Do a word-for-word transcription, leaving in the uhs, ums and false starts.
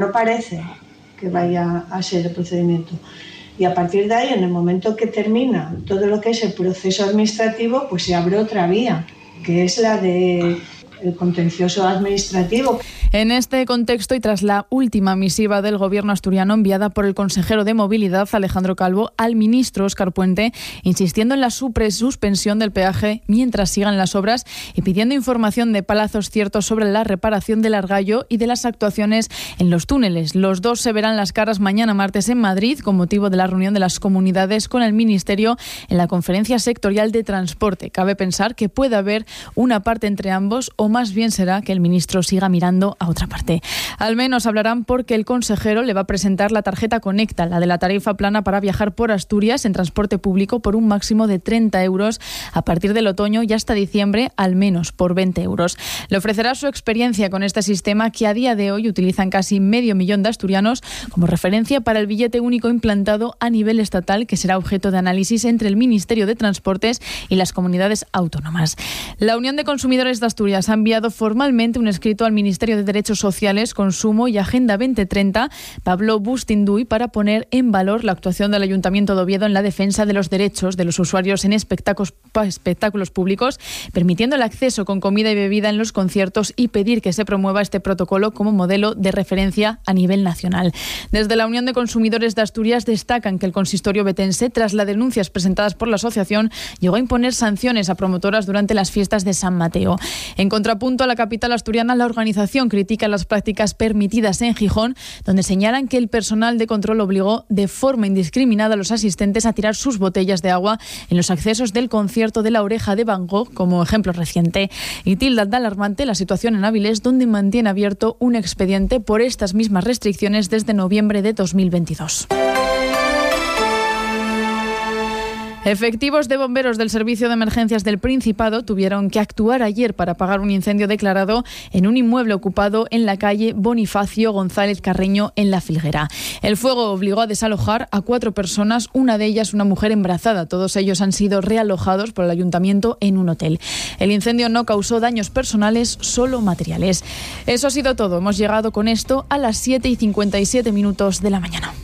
No parece que vaya a ser el procedimiento. Y a partir de ahí, en el momento que termina todo lo que es el proceso administrativo, pues se abre otra vía, que es la de el contencioso administrativo. En este contexto y tras la última misiva del Gobierno asturiano enviada por el consejero de Movilidad, Alejandro Calvo, al ministro Óscar Puente, insistiendo en la suspensión del peaje mientras sigan las obras y pidiendo información de palazos ciertos sobre la reparación del Argallo y de las actuaciones en los túneles. Los dos se verán las caras mañana martes en Madrid con motivo de la reunión de las comunidades con el Ministerio en la Conferencia Sectorial de Transporte. Cabe pensar que puede haber una parte entre ambos o más bien será que el ministro siga mirando a otra parte. Al menos hablarán porque el consejero le va a presentar la tarjeta Conecta, la de la tarifa plana para viajar por Asturias en transporte público por un máximo de treinta euros a partir del otoño y hasta diciembre al menos por veinte euros. Le ofrecerá su experiencia con este sistema que a día de hoy utilizan casi medio millón de asturianos como referencia para el billete único implantado a nivel estatal que será objeto de análisis entre el Ministerio de Transportes y las comunidades autónomas. La Unión de Consumidores de Asturias ha enviado formalmente un escrito al Ministerio de Derechos Sociales, Consumo y Agenda veinte treinta, Pablo Bustinduy, para poner en valor la actuación del Ayuntamiento de Oviedo en la defensa de los derechos de los usuarios en espectáculos, espectáculos públicos, permitiendo el acceso con comida y bebida en los conciertos y pedir que se promueva este protocolo como modelo de referencia a nivel nacional. Desde la Unión de Consumidores de Asturias destacan que el consistorio betense, tras las denuncias presentadas por la asociación, llegó a imponer sanciones a promotoras durante las fiestas de San Mateo. En contrapunto a la capital asturiana, la organización critica las prácticas permitidas en Gijón, donde señalan que el personal de control obligó de forma indiscriminada a los asistentes a tirar sus botellas de agua en los accesos del concierto de La Oreja de Van Gogh, como ejemplo reciente. Y tilda de alarmante la situación en Avilés, donde mantiene abierto un expediente por estas mismas restricciones desde noviembre de dos mil veintidós. Efectivos de bomberos del Servicio de Emergencias del Principado tuvieron que actuar ayer para apagar un incendio declarado en un inmueble ocupado en la calle Bonifacio González Carreño en La Filguera. El fuego obligó a desalojar a cuatro personas, una de ellas una mujer embarazada. Todos ellos han sido realojados por el ayuntamiento en un hotel. El incendio no causó daños personales, solo materiales. Eso ha sido todo. Hemos llegado con esto a las siete y cincuenta y siete minutos de la mañana.